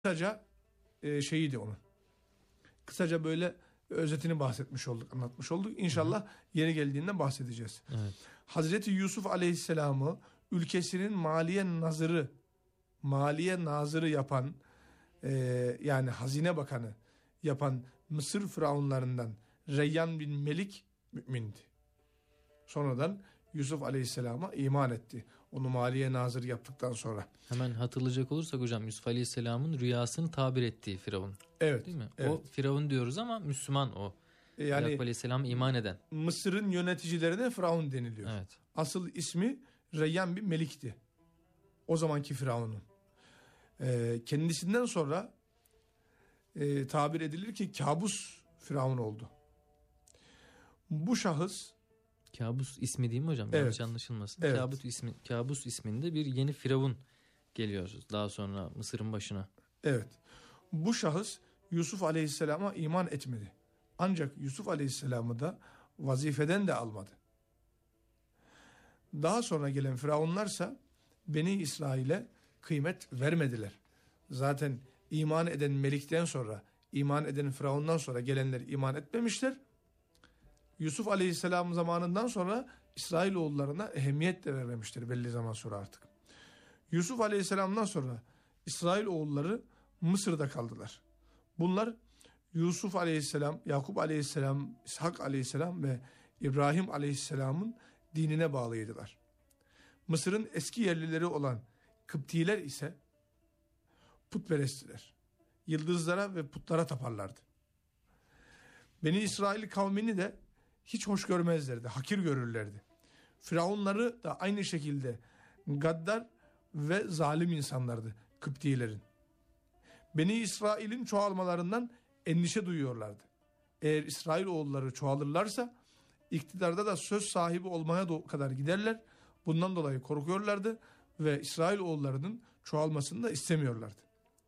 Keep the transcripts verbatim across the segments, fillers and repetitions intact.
Kısaca e, şeyiydi onun. Kısaca böyle özetini bahsetmiş olduk, anlatmış olduk. İnşallah yeri geldiğinde bahsedeceğiz. Evet. Hazreti Yusuf Aleyhisselam'ı ülkesinin maliye nazırı, maliye nazırı yapan, e, yani hazine bakanı yapan Mısır firavunlarından Reyyan bin Melik mümindi. Sonradan Yusuf Aleyhisselam'a iman etti. Onu maliye nazırı yaptıktan sonra. Hemen hatırlayacak olursak hocam, Yusuf Aleyhisselam'ın rüyasını tabir ettiği Firavun. Evet. Değil mi? Evet. O Firavun diyoruz ama Müslüman o. Yani Yakup Aleyhisselam iman eden. Mısır'ın yöneticilerine Firavun deniliyor. Evet. Asıl ismi Reyyan bin Melik'ti. O zamanki Firavun'un. Ee, kendisinden sonra e, tabir edilir ki kabus Firavun oldu. Bu şahıs, Kabus ismi değil mi hocam? Evet. Yanlış anlaşılmasın. Evet. Kabus ismi, Kabus isminde bir yeni Firavun geliyor daha sonra Mısır'ın başına. evet, bu şahıs Yusuf Aleyhisselam'a iman etmedi. Ancak Yusuf Aleyhisselam'ı da vazifeden de almadı. Daha sonra gelen firavunlarsa Beni İsrail'e kıymet vermediler. Zaten iman eden Melik'ten sonra, iman eden Firavun'dan sonra gelenler iman etmemişler. Yusuf Aleyhisselam zamanından sonra İsrailoğullarına ehemmiyet de vermemiştir belli zaman sonra artık. Yusuf Aleyhisselam'dan sonra İsrailoğulları Mısır'da kaldılar. Bunlar Yusuf Aleyhisselam, Yakup Aleyhisselam, İshak Aleyhisselam ve İbrahim Aleyhisselam'ın dinine bağlıydılar. Mısır'ın eski yerlileri olan Kıptiler ise putperesttiler. Yıldızlara ve putlara taparlardı. Beni İsrail kavmini de hiç hoş görmezlerdi, hakir görürlerdi. Firavunları da aynı şekilde gaddar ve zalim insanlardı Kıptilerin. Beni İsrail'in çoğalmalarından endişe duyuyorlardı. Eğer İsrailoğulları çoğalırlarsa iktidarda da söz sahibi olmaya da kadar giderler. Bundan dolayı korkuyorlardı ve İsrailoğullarının çoğalmasını da istemiyorlardı.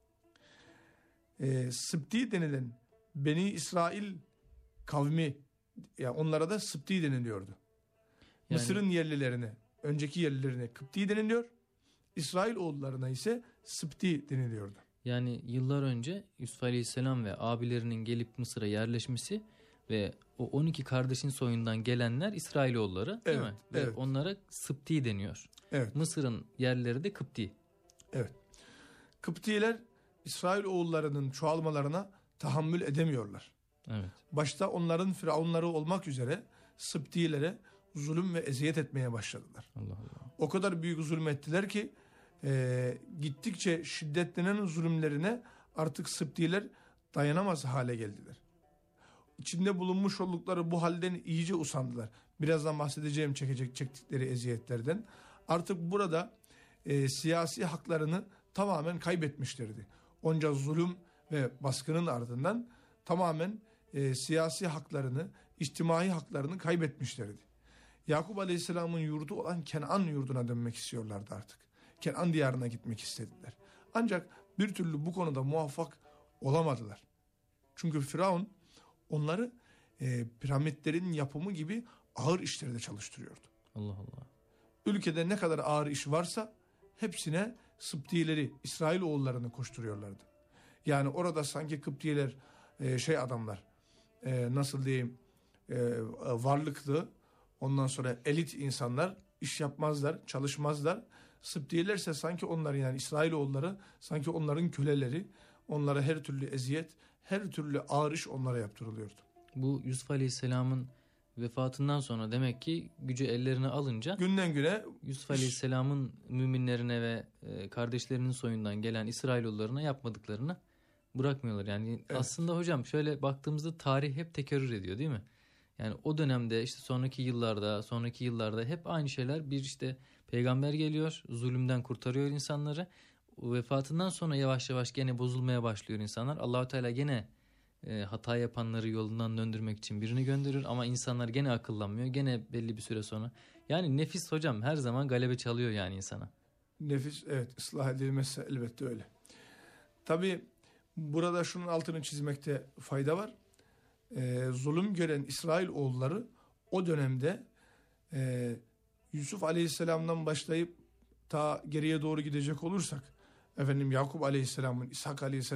E, Sıbti denilen Beni İsrail kavmi, yani onlara da Sıbti deniliyordu. Yani, Mısır'ın yerlilerine, önceki yerlilerine Kıpti deniliyor. İsrailoğullarına ise Sıbti deniliyordu. Yani yıllar önce Yusuf Aleyhisselam ve abilerinin gelip Mısır'a yerleşmesi ve o on iki kardeşin soyundan gelenler İsrailoğulları değil evet, mi? Ve evet. onlara Sıbti deniyor. Evet. Mısır'ın yerlileri de Kıpti. Evet. Kıptiler İsrailoğullarının çoğalmalarına tahammül edemiyorlar. Evet. Başta onların firavunları olmak üzere Sıbtilere zulüm ve eziyet etmeye başladılar. Allah Allah. O kadar büyük zulüm ettiler ki e, gittikçe şiddetlenen zulümlerine artık Sıbtiler dayanamaz hale geldiler. İçinde bulunmuş oldukları bu halden iyice usandılar. Birazdan bahsedeceğim çekecek çektikleri eziyetlerden. Artık burada e, siyasi haklarını tamamen kaybetmişlerdi. Onca zulüm ve baskının ardından tamamen e, siyasi haklarını, içtimai haklarını kaybetmişlerdi. Yakup Aleyhisselam'ın yurdu olan Kenan yurduna dönmek istiyorlardı artık. Kenan diyarına gitmek istediler. Ancak bir türlü bu konuda muvaffak olamadılar. Çünkü Firavun onları e, piramitlerin yapımı gibi ağır işlerde çalıştırıyordu. Allah Allah. Ülkede ne kadar ağır iş varsa hepsine Sıbtileri, İsrailoğullarını koşturuyorlardı. Yani orada sanki Kıptiler e, şey adamlar, e, nasıl diyeyim, e, varlıklı, ondan sonra elit insanlar, iş yapmazlar, çalışmazlar. Sıbtilerse sanki onlar, yani İsrailoğulları sanki onların köleleri, onlara her türlü eziyet, her türlü ağır iş onlara yaptırılıyordu. Bu Yusuf Aleyhisselam'ın vefatından sonra demek ki gücü ellerine alınca günden güne Yusuf Aleyhisselam'ın müminlerine ve kardeşlerinin soyundan gelen İsrailoğullarına yapmadıklarını bırakmıyorlar. Yani evet. Aslında hocam şöyle baktığımızda tarih hep tekerrür ediyor değil mi? Yani o dönemde işte sonraki yıllarda, sonraki yıllarda hep aynı şeyler. Bir işte peygamber geliyor, zulümden kurtarıyor insanları. O vefatından sonra yavaş yavaş gene bozulmaya başlıyor insanlar. Allah-u Teala gene e, hata yapanları yolundan döndürmek için birini gönderir ama insanlar gene akıllanmıyor. Gene belli bir süre sonra. Yani nefis hocam her zaman galebe çalıyor yani insana. Nefis evet, ıslah edilmezse elbette öyle. Tabii burada şunun altını çizmekte fayda var. Ee, zulüm gören İsrailoğulları o dönemde e, Yusuf Aleyhisselam'dan başlayıp ta geriye doğru gidecek olursak efendim Yakup Aleyhisselam'ın, İshak Aleyhisselam'ın